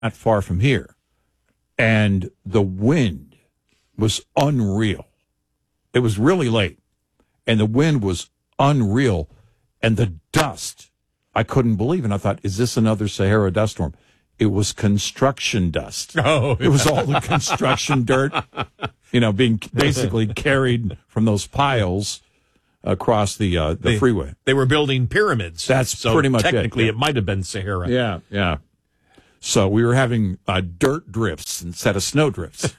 not far from here, and the wind was unreal. It was really late, and the wind was unreal, and the dust, I couldn't believe it. I thought, is this another Sahara dust storm? It was construction dust. Oh, it was all the construction dirt, being basically carried from those piles across the freeway. They were building pyramids. That's pretty much technically, it it might have been Sahara. Yeah. So we were having dirt drifts instead of snow drifts.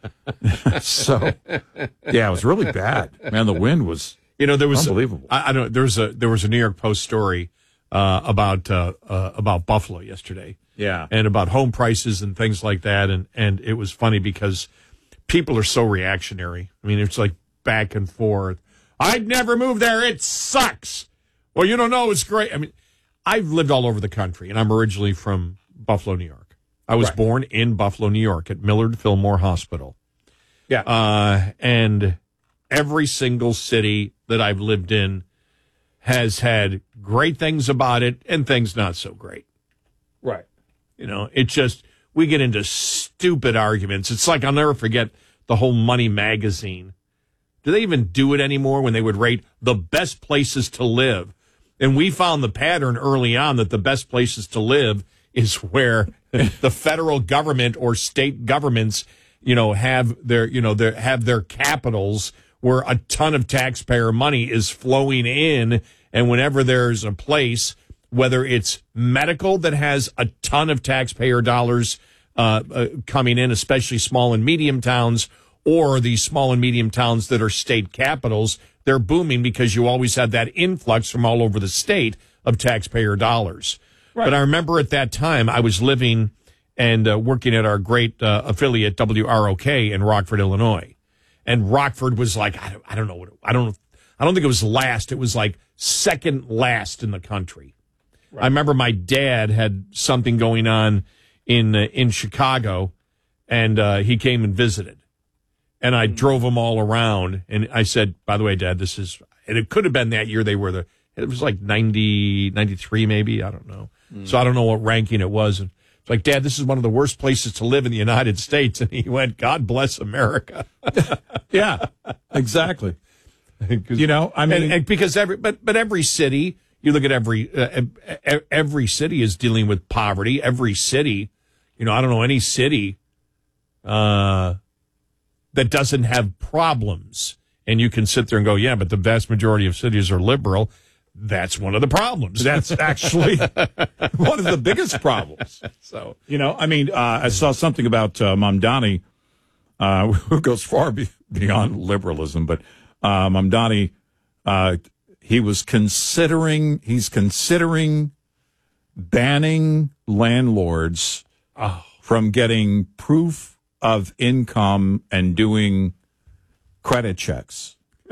So, yeah, it was really bad. Man, the wind was there was unbelievable. I don't. There was a New York Post story about Buffalo yesterday. Yeah, and about home prices and things like that, and it was funny because people are so reactionary. I mean, it's like back and forth. I'd never move there. It sucks. Well, you don't know. It's great. I mean, I've lived all over the country, and I'm originally from Buffalo, New York. I was born in Buffalo, New York at Millard Fillmore Hospital. Yeah. And every single city that I've lived in has had great things about it and things not so great. Right. It just, we get into stupid arguments. It's like, I'll never forget the whole Money magazine. Do they even do it anymore when they would rate the best places to live? And we found the pattern early on that the best places to live is where the federal government or state governments, have their capitals where a ton of taxpayer money is flowing in. And whenever there's a place, whether it's medical that has a ton of taxpayer dollars coming in, especially small and medium towns, or these small and medium towns that are state capitals, they're booming because you always have that influx from all over the state of taxpayer dollars. Right. But I remember at that time I was living and working at our great affiliate WROK in Rockford, Illinois, and Rockford was like I don't think it was last. It was like second last in the country. Right. I remember my dad had something going on in Chicago, and he came and visited. And I drove them all around, and I said, by the way, Dad, and it could have been that year it was like 90, 93 maybe, I don't know. So I don't know what ranking it was. And it's like, Dad, this is one of the worst places to live in the United States. And he went, God bless America. Yeah, exactly. Because every city, you look at every city is dealing with poverty. Every city, I don't know any city that doesn't have problems. And you can sit there and go, yeah, but the vast majority of cities are liberal. That's one of the problems. That's actually one of the biggest problems. So, I saw something about Mamdani, who goes far beyond liberalism, but Mamdani, he's considering banning landlords from getting proof of income and doing credit checks.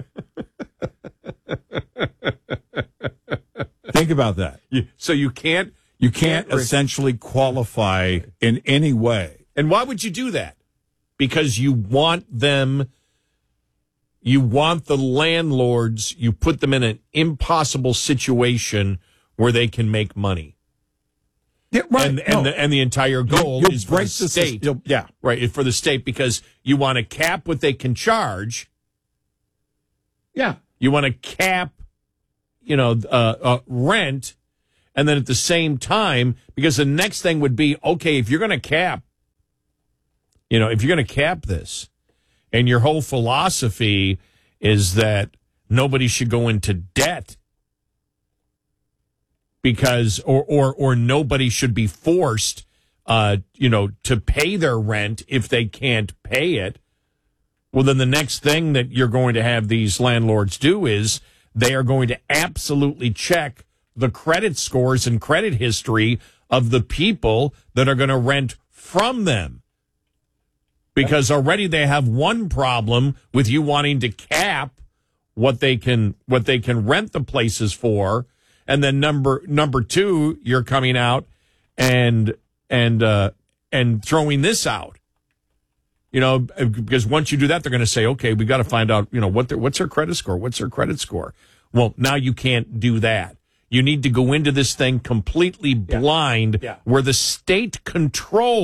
Think about that. So you can't essentially qualify in any way. And why would you do that? Because you want the landlords, you put them in an impossible situation where they can make money. Yeah, right. And the entire goal is for the state. Right, for the state, because you want to cap what they can charge. Yeah. You want to cap, rent, and then at the same time, because the next thing would be, okay, if you're going to cap this, and your whole philosophy is that nobody should go into debt because, or nobody should be forced, to pay their rent if they can't pay it. Well, then the next thing that you're going to have these landlords do is they are going to absolutely check the credit scores and credit history of the people that are going to rent from them. Because already they have one problem with you wanting to cap what they can rent the places for, and then number two, you're coming out and throwing this out. Because once you do that, they're going to say, okay, we got to find out, what's their credit score? What's their credit score? Well, now you can't do that. You need to go into this thing completely blind, Yeah. where the state controls